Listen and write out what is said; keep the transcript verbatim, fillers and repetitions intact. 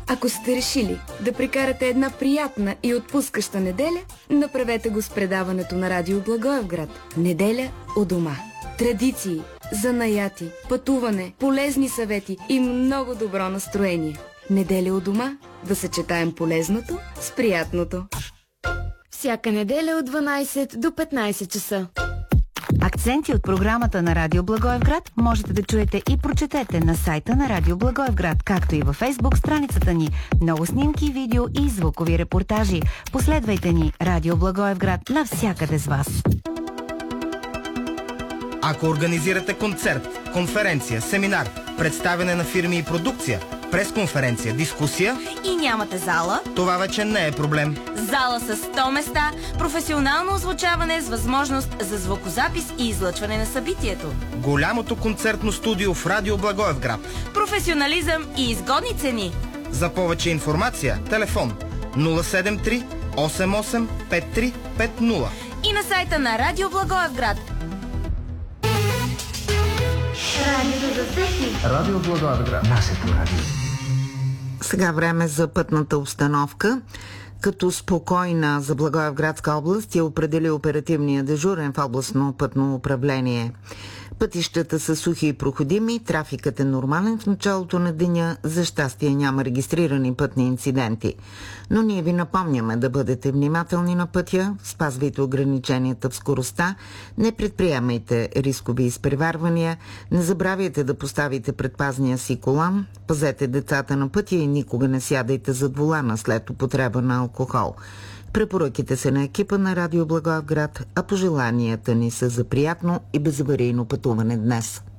Ако сте решили да прекарате една приятна и отпускаща неделя, направете го с предаването на Радио Благоевград. Неделя у дома. Традиции, занаяти, пътуване, полезни съвети и много добро настроение. Неделя у дома, да съчетаем полезното с приятното. Всяка неделя от дванайсет до петнайсет часа. Акценти от програмата на Радио Благоевград можете да чуете и прочетете на сайта на Радио Благоевград, както и във Фейсбук страницата ни. Много снимки, видео и звукови репортажи. Последвайте ни Радио Благоевград навсякъде с вас. Ако организирате концерт, конференция, семинар, представяне на фирми и продукция, пресконференция, дискусия и нямате зала, това вече не е проблем. Зала с сто места, професионално озвучаване с възможност за звукозапис и излъчване на събитието. Голямото концертно студио в Радио Благоевград. Професионализъм и изгодни цени. За повече информация, телефон нула седем три осем осем пет три пет нула и на сайта на Радио Благоевград. Радио Благоевград. Нашето радио. Сега време за пътната обстановка. Като спокойна за Благоевградска област я определи оперативния дежурен в областно пътно управление. Пътищата са сухи и проходими, трафикът е нормален в началото на деня, за щастие няма регистрирани пътни инциденти. Но ние ви напомняме да бъдете внимателни на пътя, спазвайте ограниченията в скоростта, не предприемайте рискови изпреварвания, не забравяйте да поставите предпазния си колан, пазете децата на пътя и никога не сядайте зад волана след употреба на алкохол. Препоръките са на екипа на Радио Благоевград, а пожеланията ни са за приятно и безаварийно пътуване днес.